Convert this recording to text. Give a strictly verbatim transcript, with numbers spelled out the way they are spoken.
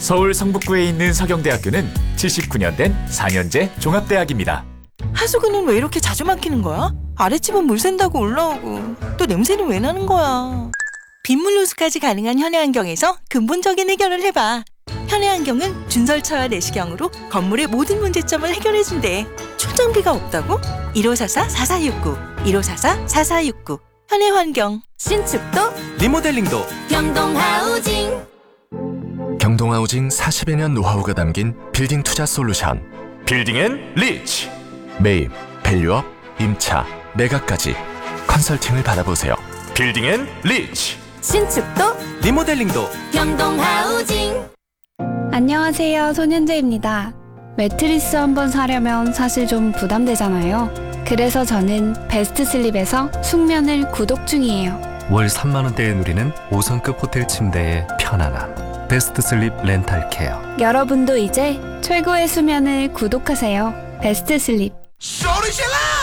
서울 성북구에 있는 서경대학교는 칠십구 년 된 사 년제 종합대학입니다. 하수구는 왜 이렇게 자주 막히는 거야? 아랫집은 물 샌다고 올라오고 또 냄새는 왜 나는 거야? 빗물 호수까지 가능한 현해안경에서 근본적인 해결을 해봐. 현해안경은 준설차와 내시경으로 건물의 모든 문제점을 해결해준대. 충전비가 없다고? 일오사사 사사육구 일오사사 사사육구 현해환경. 신축도 리모델링도 경동하우징. 경동하우징 사십여 년 노하우가 담긴 빌딩 투자 솔루션. 빌딩 앤 리치. 매입, 밸류업, 임차, 매각까지 컨설팅을 받아보세요. 빌딩 앤 리치. 신축도 리모델링도 경동하우징. 안녕하세요, 손현재입니다. 매트리스 한번 사려면 사실 좀 부담되잖아요. 그래서 저는 베스트 슬립에서 숙면을 구독 중이에요. 월 삼만 원대에 누리는 오 성급 호텔 침대의 편안함. 베스트 슬립 렌탈 케어. 여러분도 이제 최고의 수면을 구독하세요. 베스트 슬립. 소리질러!